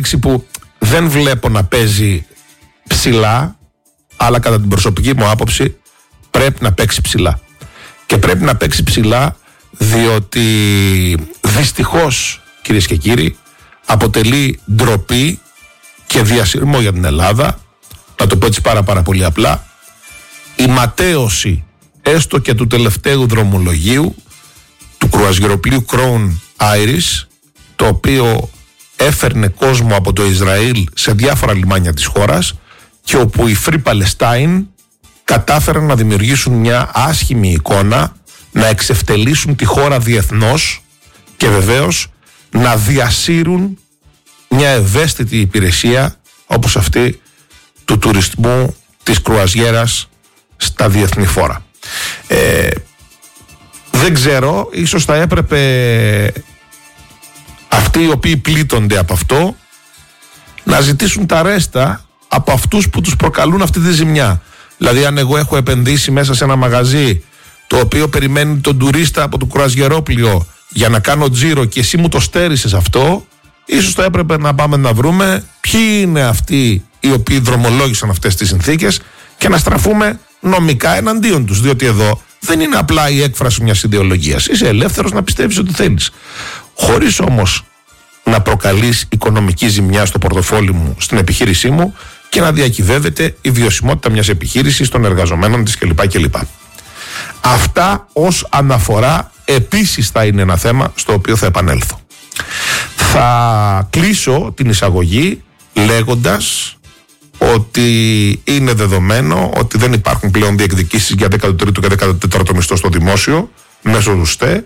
εξέλιξη που δεν βλέπω να παίζει ψηλά, αλλά κατά την προσωπική μου άποψη πρέπει να παίξει ψηλά. Και πρέπει να παίξει ψηλά διότι δυστυχώς, κυρίες και κύριοι, αποτελεί ντροπή και διασυρμό για την Ελλάδα, να το πω έτσι πάρα πολύ απλά, η ματέωση έστω και του τελευταίου δρομολογίου του κρουαζιεροπλοίου Crown Iris, το οποίο έφερνε κόσμο από το Ισραήλ σε διάφορα λιμάνια της χώρας και όπου οι Free Palestine κατάφεραν να δημιουργήσουν μια άσχημη εικόνα, να εξευτελίσουν τη χώρα διεθνώς και βεβαίως να διασύρουν μια ευαίσθητη υπηρεσία όπως αυτή του τουρισμού της κρουαζιέρας στα διεθνή φόρα. Δεν ξέρω, ίσως θα έπρεπε αυτοί οι οποίοι πλήττονται από αυτό να ζητήσουν τα ρέστα από αυτούς που τους προκαλούν αυτή τη ζημιά. Δηλαδή, αν εγώ έχω επενδύσει μέσα σε ένα μαγαζί το οποίο περιμένει τον τουρίστα από το κρουαζιερόπλοιο για να κάνω τζίρο και εσύ μου το στέρισες αυτό, ίσως θα έπρεπε να πάμε να βρούμε ποιοι είναι αυτοί οι οποίοι δρομολόγησαν αυτές τις συνθήκες και να στραφούμε νομικά εναντίον τους. Διότι εδώ δεν είναι απλά η έκφραση μιας ιδεολογίας. Είσαι ελεύθερος να πιστεύεις ό,τι θέλεις. Χωρίς όμως να προκαλείς οικονομική ζημιά στο πορτοφόλι μου, στην επιχείρησή μου και να διακυβεύεται η βιωσιμότητα μιας επιχείρησης, των εργαζομένων της κλπ. Αυτά ως αναφορά επίσης θα είναι ένα θέμα στο οποίο θα επανέλθω. Θα κλείσω την εισαγωγή λέγοντας ότι είναι δεδομένο ότι δεν υπάρχουν πλέον διεκδικήσεις για 13ο και 14ο μισθό στο δημόσιο μέσω του ΣΤΕ.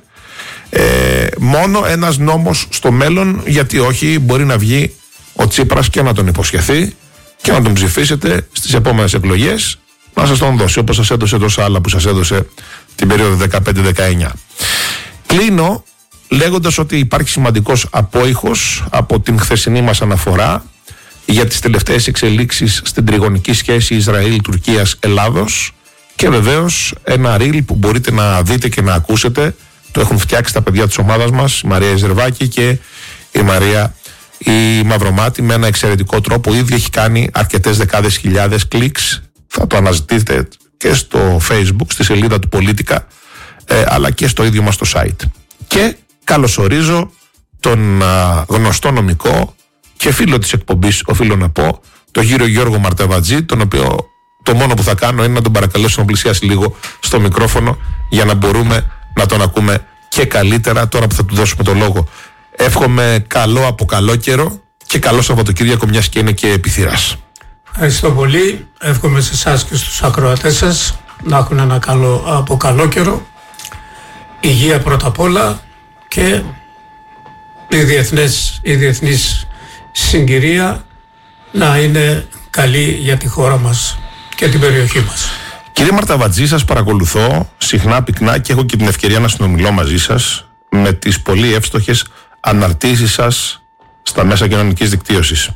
Μόνο ένας νόμος στο μέλλον, γιατί όχι, μπορεί να βγει ο Τσίπρας και να τον υποσχεθεί και να τον ψηφίσετε στις επόμενες εκλογές, να σας τον δώσει όπως σας έδωσε τόσα άλλα που σας έδωσε την περίοδο 15-19. Κλείνω λέγοντας ότι υπάρχει σημαντικός απόϊχος από την χθεσινή μας αναφορά για τις τελευταίες εξελίξεις στην τριγωνική σχέση Ισραήλ-Τουρκίας-Ελλάδος και βεβαίως ένα reel που μπορείτε να δείτε και να ακούσετε. Το έχουν φτιάξει τα παιδιά της ομάδας μας, η Μαρία Ιζερβάκη και η Μαρία η Μαυρομάτη, με ένα εξαιρετικό τρόπο. Ήδη έχει κάνει αρκετές δεκάδες χιλιάδες κλικς. Θα το αναζητήσετε και στο Facebook, στη σελίδα του Πολίτικα, αλλά και στο ίδιο μας το site. Και καλωσορίζω τον γνωστό νομικό και φίλο της εκπομπής, οφείλω να πω, τον κύριο Γιώργο Μαρτεβατζή, τον οποίο το μόνο που θα κάνω είναι να τον παρακαλέσω να πλησιάσει λίγο στο μικρόφωνο για να μπορούμε να τον ακούμε και καλύτερα τώρα που θα του δώσουμε το λόγο. Εύχομαι καλό από καλό καιρό και καλό Σαββατοκύριακο, μιας και είναι και επιθυράς. Ευχαριστώ πολύ. Εύχομαι σε εσάς και στους ακροατές σας να έχουν ένα καλό καιρό, υγεία πρώτα απ' όλα και η διεθνής συγκυρία να είναι καλή για τη χώρα μας και την περιοχή μας. Κύριε Μαρταβατζή, σας παρακολουθώ συχνά πυκνά και έχω και την ευκαιρία να συνομιλώ μαζί σας με τις πολύ εύστοχες αναρτήσεις σας στα μέσα κοινωνικής δικτύωσης.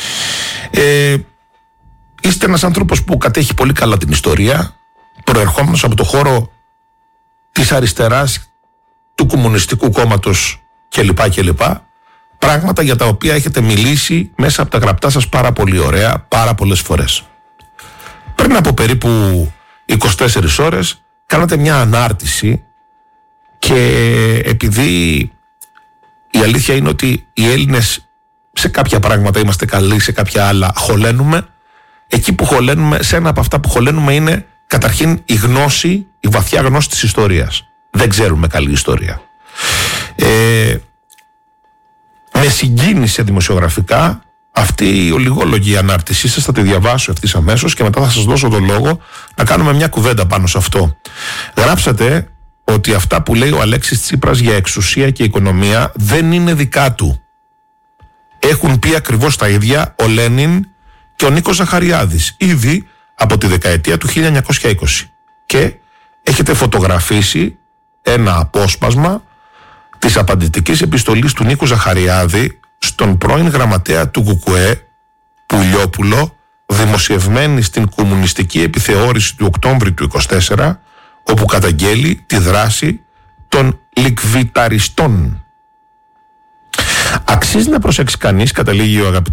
Είστε ένας άνθρωπος που κατέχει πολύ καλά την ιστορία, προερχόμενος από το χώρο της αριστεράς, του Κομμουνιστικού Κόμματος κλπ. Πράγματα για τα οποία έχετε μιλήσει μέσα από τα γραπτά σας πάρα πολύ ωραία, πάρα πολλές φορές. Πριν από περίπου 24 ώρες κάνατε μια ανάρτηση και επειδή η αλήθεια είναι ότι οι Έλληνες σε κάποια πράγματα είμαστε καλοί, σε κάποια άλλα χωλένουμε, εκεί που χωλένουμε, σε ένα από αυτά που χωλένουμε είναι καταρχήν η γνώση, η βαθιά γνώση της ιστορίας. Δεν ξέρουμε καλή ιστορία. Με συγκίνησε δημοσιογραφικά αυτή η ολιγόλογη ανάρτησή σας, θα τη διαβάσω ευθύς αμέσως και μετά θα σας δώσω τον λόγο να κάνουμε μια κουβέντα πάνω σε αυτό. Γράψατε ότι αυτά που λέει ο Αλέξης Τσίπρας για εξουσία και οικονομία δεν είναι δικά του. Έχουν πει ακριβώς τα ίδια ο Λένιν και ο Νίκος Ζαχαριάδης ήδη από τη δεκαετία του 1920 και έχετε φωτογραφίσει ένα απόσπασμα της απαντητικής επιστολής του Νίκου Ζαχαριάδη στον πρώην γραμματέα του ΚΚΕ Πουλιόπουλο, δημοσιευμένη στην Κομμουνιστική Επιθεώρηση του Οκτώβρη του 1924, όπου καταγγέλει τη δράση των λικβιταριστών. Αξίζει να προσέξει κανείς, καταλήγει ο αγαπητός